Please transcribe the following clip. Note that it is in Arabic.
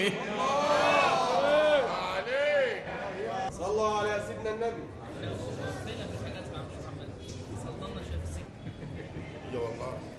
عليك. صلوا على سيدنا النبي. في حاجات مع محمد صلى الله عليه وسلم. يا والله